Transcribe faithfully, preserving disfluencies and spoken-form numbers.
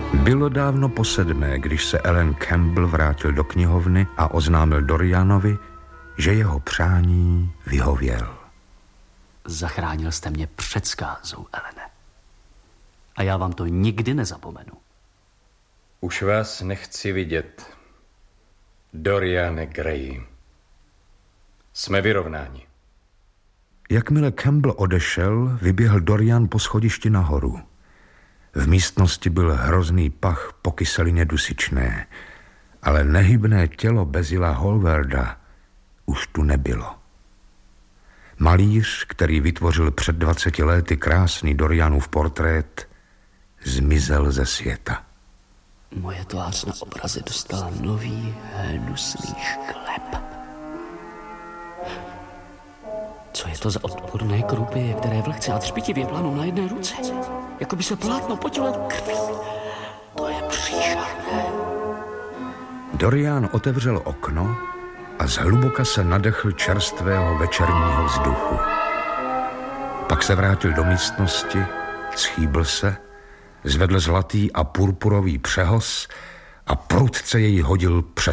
Bylo dávno po sedmé, když se Alan Campbell vrátil do knihovny a oznámil Dorianovi, že jeho přání vyhověl. Zachránil jste mě před zkázou, Elene. A já vám to nikdy nezapomenu. Už vás nechci vidět, Doriane Gray. Jsme vyrovnáni. Jakmile Campbell odešel, vyběhl Dorian po schodišti nahoru. V místnosti byl hrozný pach po kyselině dusičné, ale nehybné tělo Basilea Hallwarda už tu nebylo. Malíř, který vytvořil před dvaceti lety krásný Dorianův portrét, zmizel ze světa. Moje tvář na obraze dostala nový hnusný šklep. Co je to za odporné krupy, které vlhce a třpitivě planou na jedné ruce? Jako by se plátno potilo krví. To je příšerné. Dorian otevřel okno a zhluboka se nadechl čerstvého večerního vzduchu. Pak se vrátil do místnosti, schýbl se, zvedl zlatý a purpurový přehoz a prudce jej hodil přes